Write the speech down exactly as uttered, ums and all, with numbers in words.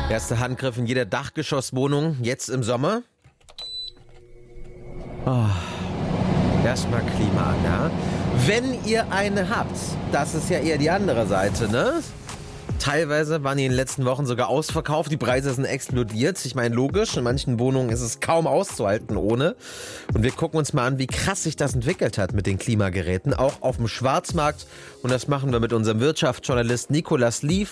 Erster Handgriff in jeder Dachgeschosswohnung, jetzt im Sommer. Oh. Erstmal Klima an, ja. Wenn ihr eine habt, das ist ja eher die andere Seite, ne? Teilweise waren die in den letzten Wochen sogar ausverkauft, die Preise sind explodiert. Ich meine, logisch, in manchen Wohnungen ist es kaum auszuhalten ohne. Und wir gucken uns mal an, wie krass sich das entwickelt hat mit den Klimageräten, auch auf dem Schwarzmarkt. Und das machen wir mit unserem Wirtschaftsjournalist Nicolas Lief.